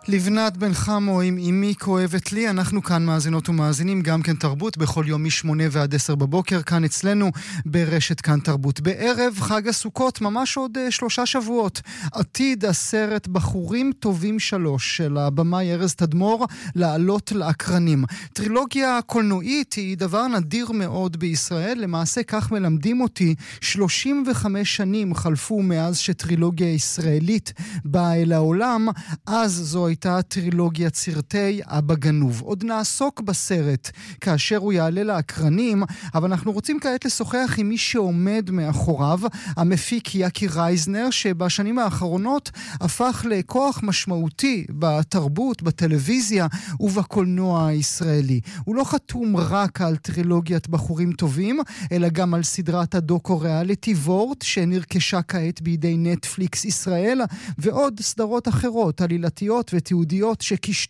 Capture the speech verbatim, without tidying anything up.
לבנת בן חמו עם אמי כואבת לי, אנחנו כאן מאזינות ומאזינים גם כן תרבות בכל יום משמונה ועד עשר בבוקר, כאן אצלנו ברשת כאן תרבות. בערב חג הסוכות, ממש עוד uh, שלושה שבועות, עתיד הסרט בחורים טובים שלוש של הבמאי ארז תדמור לעלות לאקרנים. טרילוגיה קולנועית היא דבר נדיר מאוד בישראל, למעשה כך מלמדים אותי, שלושים וחמש שנים חלפו מאז שטרילוגיה ישראלית באה אל העולם, אז זו הייתה טרילוגיית סרטי אבא גנוב. עוד נעסוק בסרט כאשר הוא יעלה לאקרנים, אבל אנחנו רוצים כעת לשוחח עם מי שעומד מאחוריו, המפיק יקי רייזנר, שבשנים האחרונות הפך לכוח משמעותי בתרבות, בטלוויזיה ובקולנוע הישראלי. הוא לא חתום רק על טרילוגיית בחורים טובים, אלא גם על סדרת הדוקו ריאליטי וורט, שנרכשה כעת בידי נטפליקס ישראל, ועוד סדרות אחרות, עלילתיות ותיעודיות שקישטו